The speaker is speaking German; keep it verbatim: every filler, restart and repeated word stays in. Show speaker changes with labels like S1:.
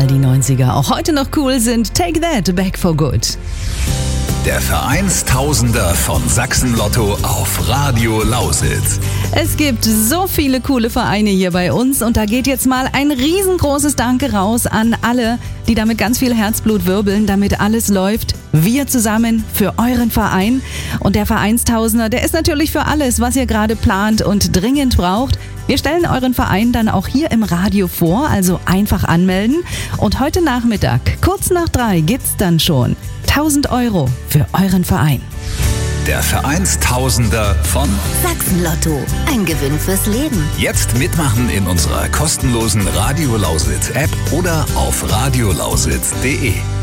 S1: weil die neunziger auch heute noch cool sind. Take That, Back for Good.
S2: Der Vereinstausender von Sachsen-Lotto auf Radio Lausitz.
S1: Es gibt so viele coole Vereine hier bei uns und da geht jetzt mal ein riesengroßes Danke raus an alle, die damit ganz viel Herzblut wirbeln, damit alles läuft. Wir zusammen für euren Verein. Und der Vereinstausender, der ist natürlich für alles, was ihr gerade plant und dringend braucht. Wir stellen euren Verein dann auch hier im Radio vor, also einfach anmelden. Und heute Nachmittag, kurz nach drei, gibt's dann schon tausend Euro für euren Verein.
S2: Der Vereinstausender von
S3: Sachsen-Lotto. Ein Gewinn fürs Leben.
S2: Jetzt mitmachen in unserer kostenlosen Radio Lausitz App oder auf radiolausitz punkt de.